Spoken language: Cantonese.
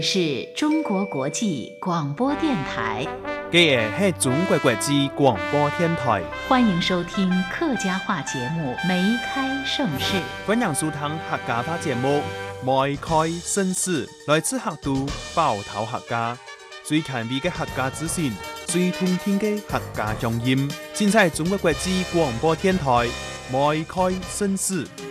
是中国国际广播电台。 这个是中国国际广播电台。 欢迎收听客家话节目《梅开盛世》。 欢迎收听客家话节目《梅开盛世》，来自客都包头客家，最权威的客家资讯，最通听的客家乡音，尽在中国国际广播电台《梅开盛世》。